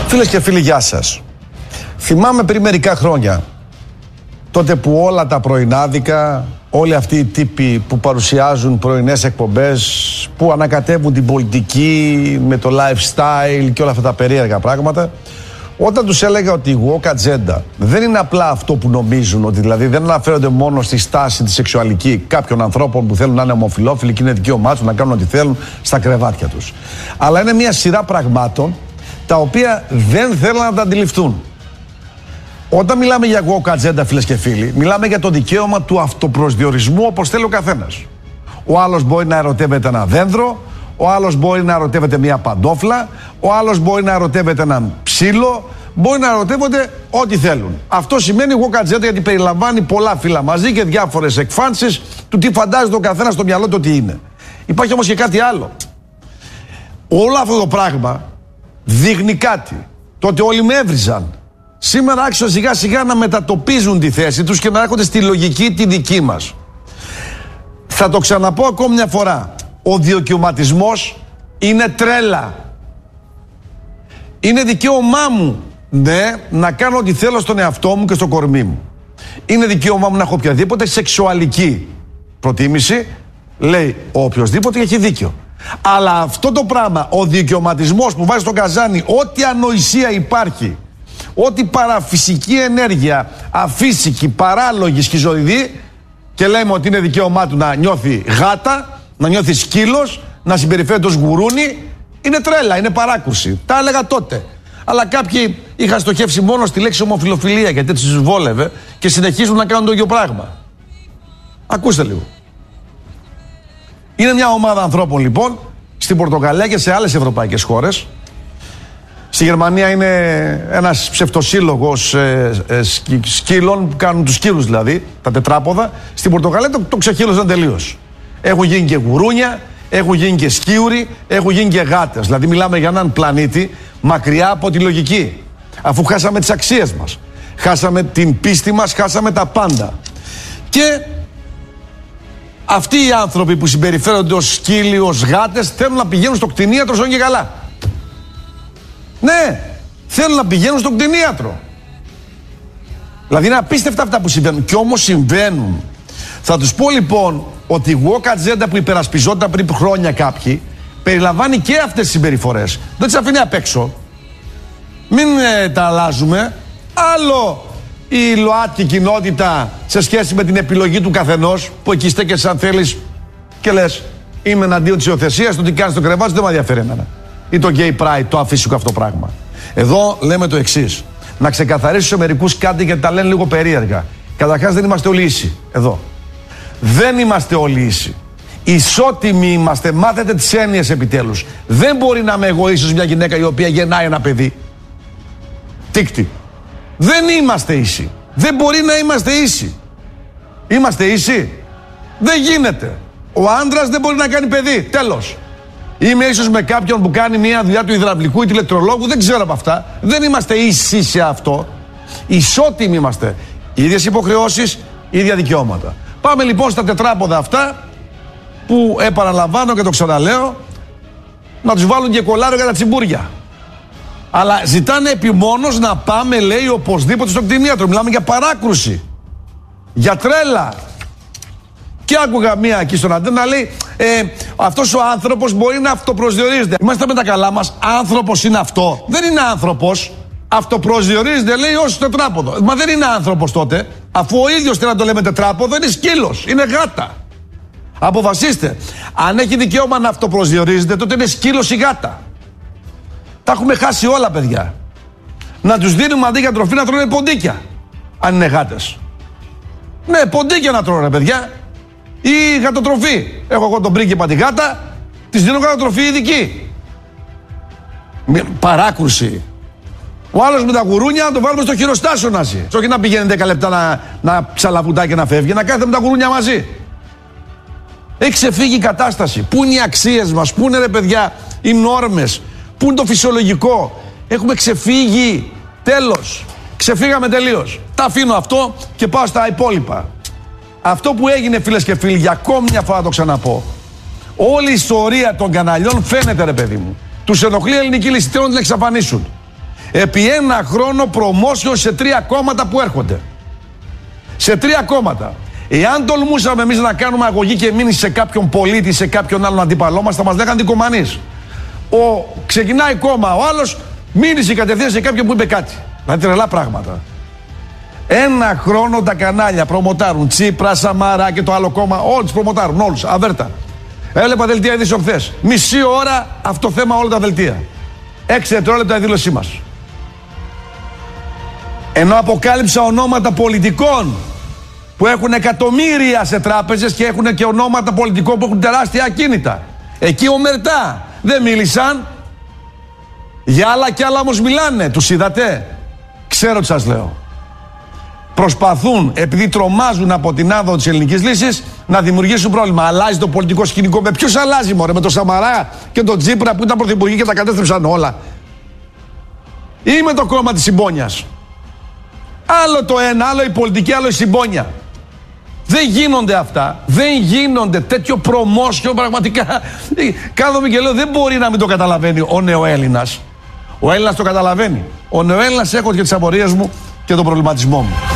Φίλες και φίλοι, γεια σας. Θυμάμαι πριν μερικά χρόνια, τότε που όλα τα πρωινάδικα, όλοι αυτοί οι τύποι που παρουσιάζουν πρωινές εκπομπές, που ανακατεύουν την πολιτική με το lifestyle και όλα αυτά τα περίεργα πράγματα, όταν τους έλεγα ότι η woke agenda δεν είναι απλά αυτό που νομίζουν, ότι δηλαδή δεν αναφέρονται μόνο στη στάση τη σεξουαλική κάποιων ανθρώπων που θέλουν να είναι ομοφυλόφιλοι και είναι δικαίωμά τους να κάνουν ό,τι θέλουν στα κρεβάτια τους, αλλά είναι μια σειρά πραγμάτων τα οποία δεν θέλουν να τα αντιληφθούν. Όταν μιλάμε για woke agenda, φίλες και φίλοι, μιλάμε για το δικαίωμα του αυτοπροσδιορισμού όπως θέλει ο καθένας. Ο άλλος μπορεί να ερωτεύεται ένα δέντρο, ο άλλος μπορεί να ερωτεύεται μια παντόφλα, ο άλλος μπορεί να ερωτεύεται έναν ψήλο, μπορεί να ερωτεύονται ό,τι θέλουν. Αυτό σημαίνει woke agenda γιατί περιλαμβάνει πολλά φύλλα μαζί και διάφορες εκφάνσεις του τι φαντάζεται ο καθένας στο μυαλό του ότι είναι. Υπάρχει όμως και κάτι άλλο. Όλο αυτό το πράγμα δείχνει κάτι. Τότε όλοι με έβριζαν. Σήμερα άρχισαν σιγά σιγά να μετατοπίζουν τη θέση τους και να έρχονται στη λογική τη δική μας. Θα το ξαναπώ ακόμη μια φορά. Ο δικαιωματισμός είναι τρέλα. Είναι δικαίωμά μου, ναι, να κάνω ό,τι θέλω στον εαυτό μου και στο κορμί μου. Είναι δικαίωμά μου να έχω οποιαδήποτε σεξουαλική προτίμηση, λέει ο οποιοσδήποτε, έχει δίκιο. Αλλά αυτό το πράγμα, ο δικαιωματισμός που βάζει στο καζάνι ό,τι ανοησία υπάρχει, ό,τι παραφυσική ενέργεια, αφύσικη, παράλογη, σχιζοειδή, και λέμε ότι είναι δικαίωμά του να νιώθει γάτα, να νιώθει σκύλος, να συμπεριφέρεται ως γουρούνι, είναι τρέλα, είναι παράκουρση. Τα έλεγα τότε. Αλλά κάποιοι είχαν στοχεύσει μόνο στη λέξη ομοφυλοφιλία γιατί έτσι τους βόλευε και συνεχίζουν να κάνουν το ίδιο πράγμα. Ακούστε λίγο. Είναι μια ομάδα ανθρώπων λοιπόν στην Πορτογαλία και σε άλλες ευρωπαϊκές χώρες. Στη Γερμανία είναι ένας ψευτοσύλλογος σκύλων που κάνουν τους σκύλους δηλαδή, τα τετράποδα. Στην Πορτογαλία το ξεχύλωσαν τελείως. Έχουν γίνει και γουρούνια, έχουν γίνει και σκίουροι, έχουν γίνει και γάτες. Δηλαδή μιλάμε για έναν πλανήτη μακριά από τη λογική. Αφού χάσαμε τις αξίες μας, χάσαμε την πίστη μας, χάσαμε τα πάντα. Και αυτοί οι άνθρωποι που συμπεριφέρονται ως σκύλοι, ως γάτες, θέλουν να πηγαίνουν στο κτηνίατρο σαν και καλά. Ναι, θέλουν να πηγαίνουν στον κτηνίατρο. Δηλαδή είναι απίστευτα αυτά που συμβαίνουν. Κι όμως συμβαίνουν. Θα τους πω λοιπόν ότι η woke agenda που υπερασπιζόταν πριν χρόνια κάποιοι περιλαμβάνει και αυτές τις συμπεριφορές. Δεν τις αφήνει απ' έξω. Μην τα αλλάζουμε. Άλλο η ΛΟΑΤΚΙ κοινότητα σε σχέση με την επιλογή του καθενός, που εκεί στέκεσαι αν θέλεις και λες είμαι εναντίον της υιοθεσίας, το τι κάνεις στο κρεβάτι δεν με ενδιαφέρει εμένα. Ή το gay pride, το αφύσικο αυτό πράγμα. Εδώ λέμε το εξής. Να ξεκαθαρίσω σε μερικούς κάτι γιατί τα λένε λίγο περίεργα. Καταρχάς δεν είμαστε όλοι ίσοι. Εδώ. Δεν είμαστε όλοι ίσοι. Ισότιμοι είμαστε. Μάθετε τις έννοιες επιτέλους. Δεν μπορεί να είμαι εγώ ίσως μια γυναίκα η οποία γεννάει ένα παιδί. Τίκτη. Δεν είμαστε ίσοι. Δεν μπορεί να είμαστε ίσοι. Είμαστε ίσοι. Δεν γίνεται. Ο άντρας δεν μπορεί να κάνει παιδί. Τέλος. Είμαι ίσως με κάποιον που κάνει μια δουλειά του υδραυλικού ή του ηλεκτρολόγου, δεν ξέρω από αυτά. Δεν είμαστε ίσοι σε αυτό. Ισότιμοι είμαστε. Ίδιες υποχρεώσεις, ίδια δικαιώματα. Πάμε λοιπόν στα τετράποδα αυτά που επαναλαμβάνω και το ξαναλέω, να τους βάλουν και κολάρο για τα τσιμπούρια. Αλλά ζητάνε επιμόνως να πάμε, λέει, οπωσδήποτε στο κτηνίατρο. Μιλάμε για παράκρουση. Για τρέλα. Και άκουγα μία εκεί στον αντένα να λέει αυτός ο άνθρωπος μπορεί να αυτοπροσδιορίζεται. Είμαστε με τα καλά μας. Άνθρωπος είναι αυτό. Δεν είναι άνθρωπος. Αυτοπροσδιορίζεται, λέει, ως τετράποδο. Μα δεν είναι άνθρωπος τότε. Αφού ο ίδιος θέλει να το λέμε τετράποδο, είναι σκύλος. Είναι γάτα. Αποφασίστε. Αν έχει δικαίωμα να αυτοπροσδιορίζεται, τότε είναι σκύλος ή γάτα. Τα έχουμε χάσει όλα, παιδιά. Να τους δίνουμε αντί για τροφή να τρώνε ποντίκια. Αν είναι γάτες. Ναι, ποντίκια να τρώνε, παιδιά. Ή γατοτροφή. Έχω εγώ τον πρίγκιπα τη γάτα, της δίνω γατοτροφή ειδική. Παράκρουση. Ο άλλος με τα γουρούνια να το βάλουμε στο χειροστάσιο να ζει. Όχι να πηγαίνει 10 λεπτά να ψαλαβουτάει και να φεύγει, να κάθεται με τα γουρούνια μαζί. Έχει ξεφύγει η κατάσταση. Πού είναι οι αξίες μας, πού είναι, ρε παιδιά, οι νόρμες, πού είναι το φυσιολογικό. Έχουμε ξεφύγει. Τέλος. Ξεφύγαμε τελείως. Τα αφήνω αυτό και πάω στα υπόλοιπα. Αυτό που έγινε, φίλες και φίλοι, για ακόμη μια φορά το ξαναπώ. Όλη η ιστορία των καναλιών φαίνεται, ρε παιδί μου. Τους ενοχλεί η ελληνική λύση, θέλουν να την εξαφανίσουν. επί ένα χρόνο προμόσιο σε 3 κόμματα που έρχονται. Σε 3 κόμματα. Εάν τολμούσαμε εμείς να κάνουμε αγωγή και μείνει σε κάποιον πολίτη, σε κάποιον άλλον αντίπαλό μας, θα μας λέγανε δικομανείς. Ξεκινάει κόμμα, ο άλλος μείνει κατευθείαν σε κάποιον που είπε κάτι. Δηλαδή τρελά πράγματα. Ένα χρόνο τα κανάλια προμοτάρουν. Τσίπρα, Σαμαρά και το άλλο κόμμα, όλοι τους προμοτάρουν, όλους, αβέρτα. Έβλεπα δελτία ειδήσεων χθες. Μισή ώρα αυτό το θέμα, όλα τα δελτία. 6 δευτερόλεπτα η δήλωσή μας. Ενώ αποκάλυψα ονόματα πολιτικών που έχουν εκατομμύρια σε τράπεζες και έχουν και ονόματα πολιτικών που έχουν τεράστια ακίνητα. Εκεί ομερτά δεν μίλησαν. Για άλλα κι άλλα όμως μιλάνε. Τους είδατε? Ξέρω τι σας λέω. Προσπαθούν, επειδή τρομάζουν από την άδο της ελληνικής λύσης, να δημιουργήσουν πρόβλημα. Αλλάζει το πολιτικό σκηνικό. Με ποιους αλλάζει, μωρέ? Με τον Σαμαρά και τον Τσίπρα που ήταν πρωθυπουργοί και τα κατέστρεψαν όλα? Ή με το κόμμα της συμπόνιας? Άλλο το ένα, άλλο η πολιτική, άλλο η συμπόνια. Δεν γίνονται αυτά. Δεν γίνονται. Τέτοιο προμόσιο πραγματικά. Κάθομαι και λέω, δεν μπορεί να μην το καταλαβαίνει ο νεοέλληνας. Ο Έλληνας το καταλαβαίνει. Ο νεοέλληνας έχω και τις απορίες μου και τον προβληματισμό μου.